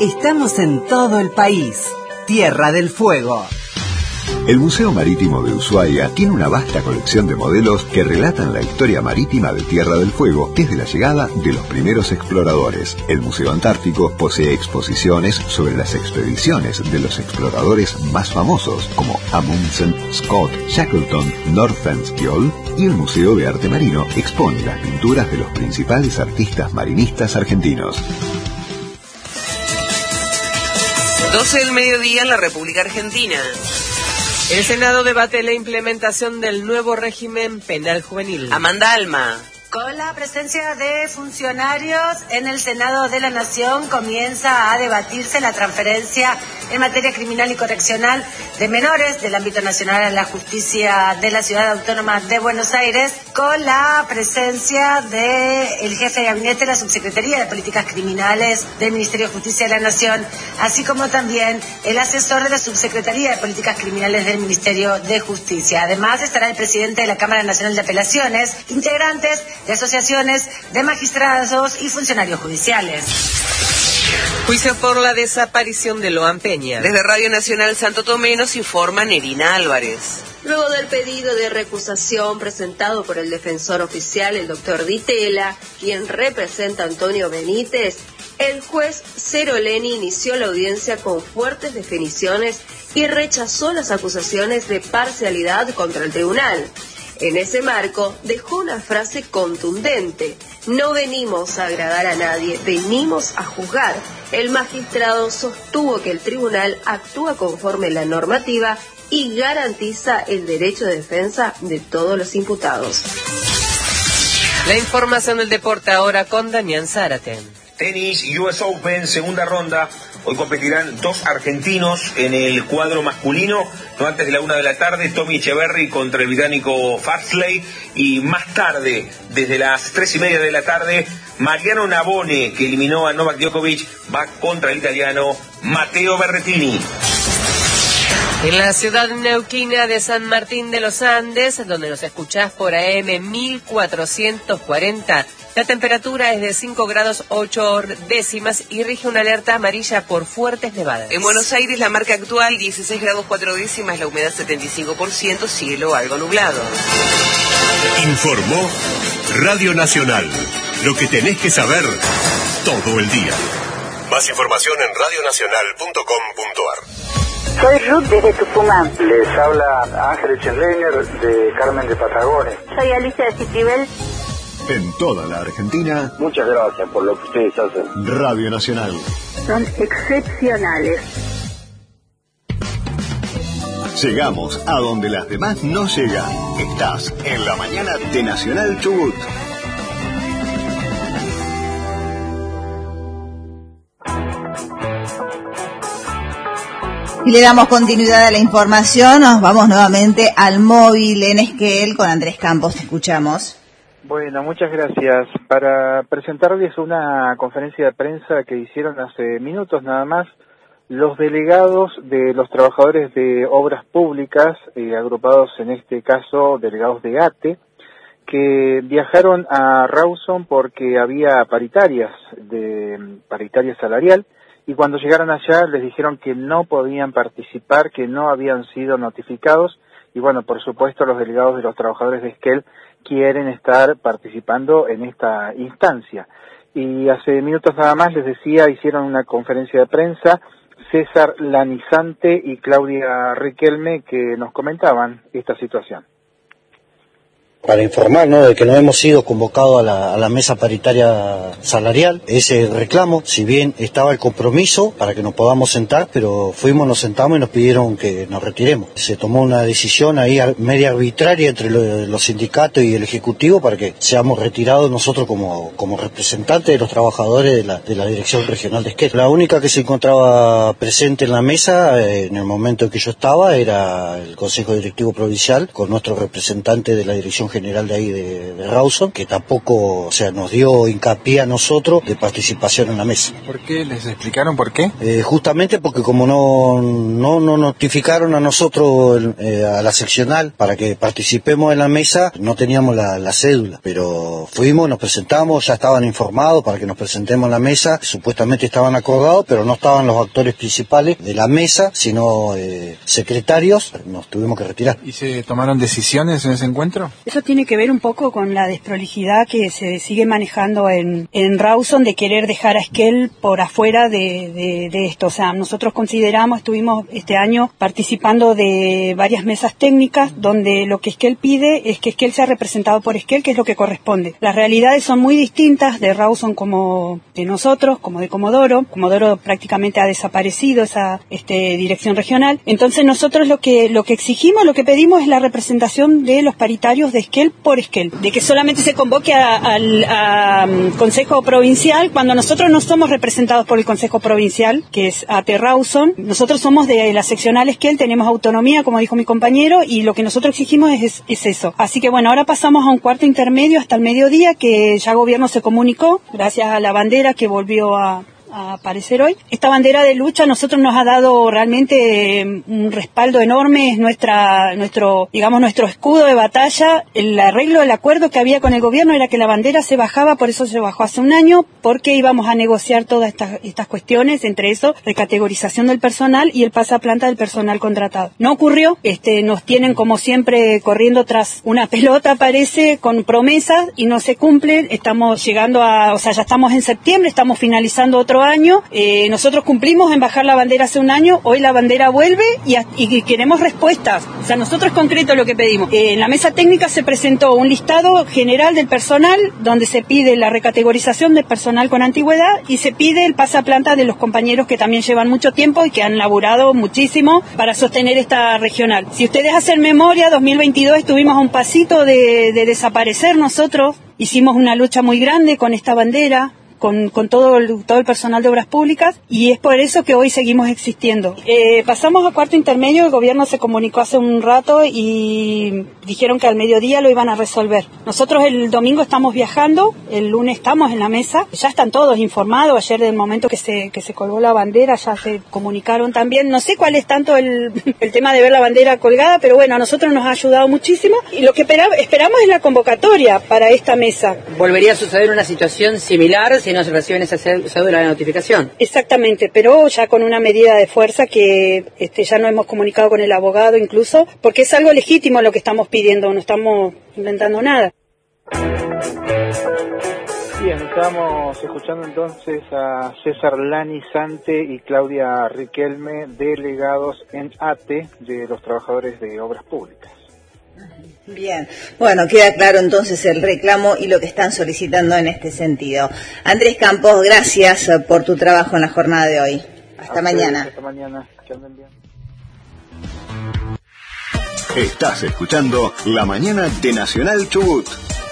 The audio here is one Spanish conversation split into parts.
Estamos en todo el país. Tierra del Fuego. El Museo Marítimo de Ushuaia tiene una vasta colección de modelos que relatan la historia marítima de Tierra del Fuego desde la llegada de los primeros exploradores. El Museo Antártico posee exposiciones sobre las expediciones de los exploradores más famosos como Amundsen, Scott, Shackleton, Nordenskiöld, y el Museo de Arte Marino expone las pinturas de los principales artistas marinistas argentinos. 12 del mediodía en la República Argentina. El Senado debate la implementación del nuevo régimen penal juvenil. Amanda Alma. Con la presencia de funcionarios en el Senado de la Nación comienza a debatirse la transferencia en materia criminal y correccional de menores del ámbito nacional a la justicia de la Ciudad Autónoma de Buenos Aires, con la presencia del jefe de gabinete de la Subsecretaría de Políticas Criminales del Ministerio de Justicia de la Nación, así como también el asesor de la Subsecretaría de Políticas Criminales del Ministerio de Justicia. Además estará el presidente de la Cámara Nacional de Apelaciones, integrantes de asociaciones de magistrados y funcionarios judiciales. Juicio por la desaparición de Loan Peña. Desde Radio Nacional Santo Tomé nos informa Nerina Álvarez. Luego del pedido de recusación presentado por el defensor oficial, el doctor Ditela, quien representa a Antonio Benítez, el juez Ceroleni inició la audiencia con fuertes definiciones y rechazó las acusaciones de parcialidad contra el tribunal. En ese marco, dejó una frase contundente: no venimos a agradar a nadie, venimos a juzgar. El magistrado sostuvo que el tribunal actúa conforme la normativa y garantiza el derecho de defensa de todos los imputados. La información del deporte ahora con Damián Zárate. Tenis, US Open, segunda ronda. Hoy competirán dos argentinos en el cuadro masculino, no antes de la 1 de la tarde, Tommy Echeverry contra el británico Farsley, y más tarde, desde las 3:30 de la tarde, Mariano Navone, que eliminó a Novak Djokovic, va contra el italiano Matteo Berrettini. En la ciudad neuquina de San Martín de los Andes, donde nos escuchás por AM 1440, la temperatura es de 5 grados 8 décimas y rige una alerta amarilla por fuertes nevadas. En Buenos Aires la marca actual 16 grados 4 décimas, la humedad 75%, cielo algo nublado. Informó Radio Nacional. Lo que tenés que saber todo el día. Más información en radionacional.com.ar. Soy Ruth desde Tucumán. Les habla Ángel Echenleiner de Carmen de Patagones. Soy Alicia de Citibel. En toda la Argentina. Muchas gracias por lo que ustedes hacen. Radio Nacional. Son excepcionales. Llegamos a donde las demás no llegan. Estás en la mañana de Nacional Chubut. Y le damos continuidad a la información. Nos vamos nuevamente al móvil en Esquel con Andrés Campos. Te escuchamos. Bueno, muchas gracias. Para presentarles una conferencia de prensa que hicieron hace minutos nada más los delegados de los trabajadores de obras públicas, agrupados en este caso delegados de ATE, que viajaron a Rawson porque había paritaria salarial, y cuando llegaron allá les dijeron que no podían participar, que no habían sido notificados, y bueno, por supuesto los delegados de los trabajadores de Esquel quieren estar participando en esta instancia. Y hace minutos nada más les decía, hicieron una conferencia de prensa César Lanizante y Claudia Riquelme, que nos comentaban esta situación. Para informar, ¿no?, de que no hemos sido convocados a la mesa paritaria salarial. Ese reclamo, si bien estaba el compromiso para que nos podamos sentar, pero fuimos, nos sentamos y nos pidieron que nos retiremos. Se tomó una decisión ahí media arbitraria entre los sindicatos y el Ejecutivo para que seamos retirados nosotros como representantes de los trabajadores de la Dirección Regional de Esquel. La única que se encontraba presente en la mesa en el momento en que yo estaba era el Consejo Directivo Provincial con nuestro representante de la Dirección general de ahí de Rawson, que tampoco, o sea, nos dio hincapié a nosotros de participación en la mesa. ¿Por qué? ¿Les explicaron por qué? Justamente porque como no notificaron a nosotros, a la seccional, para que participemos en la mesa, no teníamos la cédula, pero fuimos, nos presentamos, ya estaban informados para que nos presentemos en la mesa, supuestamente estaban acordados, pero no estaban los actores principales de la mesa, sino secretarios, nos tuvimos que retirar. ¿Y se tomaron decisiones en ese encuentro? Eso tiene que ver un poco con la desprolijidad que se sigue manejando en Rawson, de querer dejar a Esquel por afuera de esto. O sea, nosotros estuvimos este año participando de varias mesas técnicas donde lo que Esquel pide es que Esquel sea representado por Esquel, que es lo que corresponde. Las realidades son muy distintas de Rawson como de nosotros, como de Comodoro. Comodoro prácticamente ha desaparecido esa dirección regional. Entonces nosotros lo que exigimos, lo que pedimos es la representación de los paritarios de Esquel por Esquel, de que solamente se convoque al Consejo Provincial cuando nosotros no somos representados por el Consejo Provincial, que es AT Rawson. Nosotros somos de la seccional Esquel, tenemos autonomía, como dijo mi compañero, y lo que nosotros exigimos es eso. Así que bueno, ahora pasamos a un cuarto intermedio hasta el mediodía, que ya gobierno se comunicó, gracias a la bandera que volvió a aparecer hoy. Esta bandera de lucha a nosotros nos ha dado realmente un respaldo enorme, es nuestro escudo de batalla. El arreglo, el acuerdo que había con el gobierno era que la bandera se bajaba, por eso se bajó hace un año, porque íbamos a negociar todas estas cuestiones, entre eso, recategorización del personal y el pasaplanta del personal contratado. No ocurrió, nos tienen como siempre corriendo tras una pelota, parece, con promesas y no se cumplen. Estamos llegando ya estamos en septiembre, estamos finalizando otro año, nosotros cumplimos en bajar la bandera hace un año, hoy la bandera vuelve y queremos respuestas. O sea, nosotros concreto lo que pedimos. En la mesa técnica se presentó un listado general del personal donde se pide la recategorización del personal con antigüedad y se pide el pasaplanta de los compañeros que también llevan mucho tiempo y que han laburado muchísimo para sostener esta regional. Si ustedes hacen memoria, 2022 estuvimos a un pasito de desaparecer nosotros, hicimos una lucha muy grande con esta bandera, con todo el personal de obras públicas, y es por eso que hoy seguimos existiendo. Pasamos a cuarto intermedio, el gobierno se comunicó hace un rato y dijeron que al mediodía lo iban a resolver. Nosotros el domingo estamos viajando, el lunes estamos en la mesa, ya están todos informados, ayer del momento que se colgó la bandera ya se comunicaron también, no sé cuál es tanto el tema de ver la bandera colgada, pero bueno, a nosotros nos ha ayudado muchísimo y lo que esperamos es la convocatoria para esta mesa. ¿Volvería a suceder una situación similar si no se reciben esa cédula de notificación? Exactamente, pero ya con una medida de fuerza que ya no hemos comunicado con el abogado incluso, porque es algo legítimo lo que estamos pidiendo, no estamos inventando nada. Bien, estamos escuchando entonces a César Lanizante y Claudia Riquelme, delegados en ATE de los trabajadores de obras públicas. Bien, bueno, queda claro entonces el reclamo y lo que están solicitando en este sentido. Andrés Campos, gracias por tu trabajo en la jornada de hoy. Hasta mañana. Hasta mañana, que anden bien. Estás escuchando La Mañana de Nacional Chubut.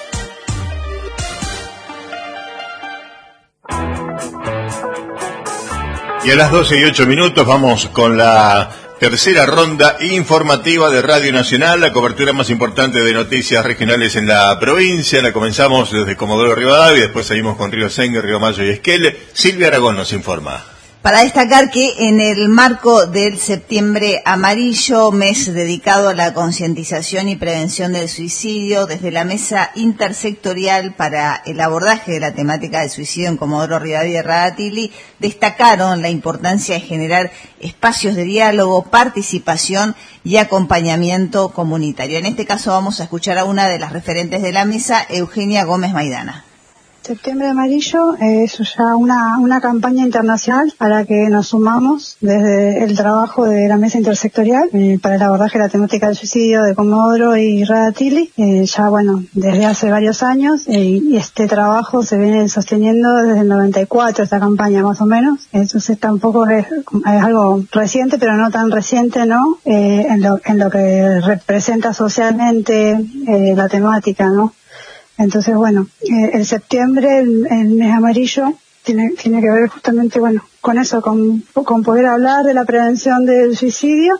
Y a las 12:08 vamos con la tercera ronda informativa de Radio Nacional, la cobertura más importante de noticias regionales en la provincia. La comenzamos desde Comodoro Rivadavia, después seguimos con Río Sengue, Río Mayo y Esquel. Silvia Aragón nos informa. Para destacar que en el marco del Septiembre Amarillo, mes dedicado a la concientización y prevención del suicidio, desde la Mesa Intersectorial para el abordaje de la temática del suicidio en Comodoro Rivadavia y Radatili, destacaron la importancia de generar espacios de diálogo, participación y acompañamiento comunitario. En este caso vamos a escuchar a una de las referentes de la mesa, Eugenia Gómez Maidana. Septiembre Amarillo es ya una campaña internacional a la que nos sumamos desde el trabajo de la Mesa Intersectorial para el abordaje de la temática del suicidio de Comodoro y Radatili, desde hace varios años, y este trabajo se viene sosteniendo desde el 94, esta campaña más o menos, entonces tampoco es algo reciente, pero no tan reciente, ¿no? En lo que representa socialmente la temática, ¿no? Entonces, el septiembre, el mes amarillo, tiene que ver justamente, con eso, con poder hablar de la prevención del suicidio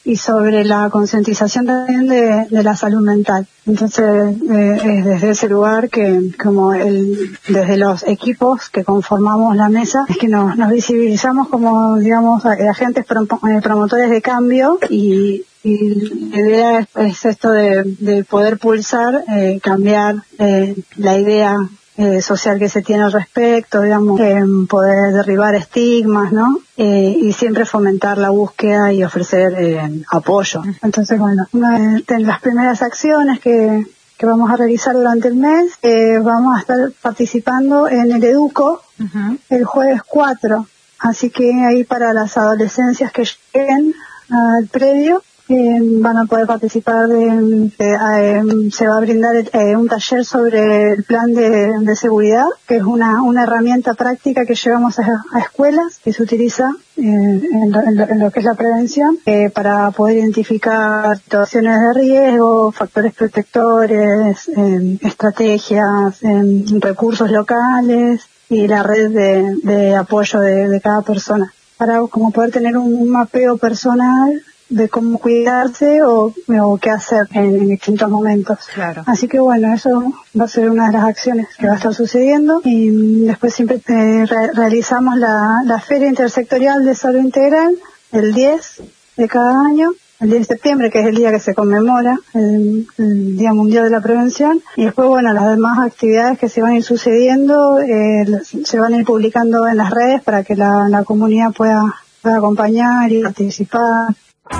y sobre la concientización también de la salud mental. Entonces, es desde ese lugar que, desde los equipos que conformamos la mesa, es que nos visibilizamos como, digamos, agentes promotores de cambio y la idea es esto de poder pulsar, cambiar la idea social que se tiene al respecto, digamos, poder derribar estigmas, ¿no? Y siempre fomentar la búsqueda y ofrecer apoyo. Entonces, bueno, una de las primeras acciones que vamos a realizar durante el mes, vamos a estar participando en el Educo el jueves 4. Así que ahí para las adolescencias que lleguen al predio, van a poder participar se va a brindar un taller sobre el plan de seguridad, que es una herramienta práctica que llevamos a escuelas, que se utiliza en lo que es la prevención, para poder identificar situaciones de riesgo, factores protectores, estrategias, recursos locales y la red de apoyo de cada persona, para como poder tener un mapeo personal de cómo cuidarse o qué hacer en distintos momentos. Claro. Así que bueno, eso va a ser una de las acciones que va a estar sucediendo, y después siempre realizamos la Feria Intersectorial de Salud Integral el 10 de cada año, el 10 de septiembre, que es el día que se conmemora el Día Mundial de la Prevención, y después, bueno, las demás actividades que se van a ir sucediendo, se van a ir publicando en las redes para que la comunidad pueda acompañar y participar.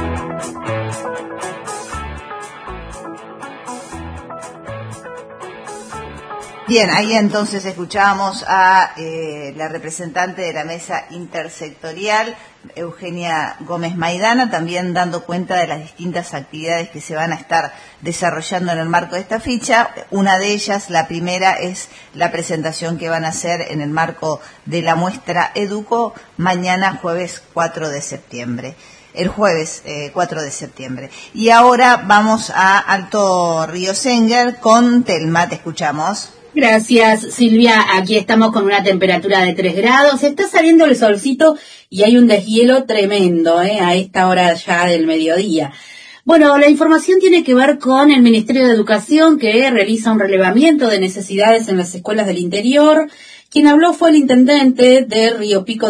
Bien, ahí entonces escuchábamos a la representante de la mesa intersectorial, Eugenia Gómez Maidana, también dando cuenta de las distintas actividades que se van a estar desarrollando en el marco de esta ficha. Una de ellas, la primera, es la presentación que van a hacer en el marco de la muestra Educo mañana jueves 4 de septiembre. El jueves 4 de septiembre. Y ahora vamos a Alto Río Sénger con Telma, te escuchamos. Gracias, Silvia. Aquí estamos con una temperatura de 3 grados. Está saliendo el solcito y hay un deshielo tremendo, a esta hora ya del mediodía. Bueno, la información tiene que ver con el Ministerio de Educación, que realiza un relevamiento de necesidades en las escuelas del interior. Quien habló fue el intendente de Río Pico